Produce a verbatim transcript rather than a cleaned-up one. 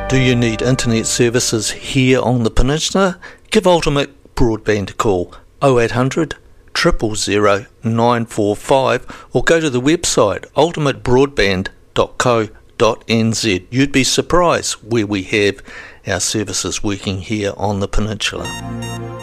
Do you need internet services here on the peninsula? Give Ultimate Broadband a call, oh eight hundred, zero zero zero, nine four five, or go to the website ultimate broadband dot co dot n z. You'd be surprised where we have our services working here on the peninsula.